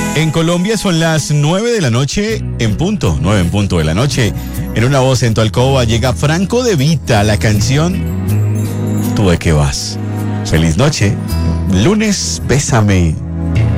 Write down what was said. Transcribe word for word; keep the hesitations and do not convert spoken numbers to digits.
En Colombia son las nueve de la noche en punto, nueve en punto de la noche. En Una Voz en tu alcoba llega Franco De Vita, la canción ¿Tú de qué vas? Feliz noche. Lunes, bésame.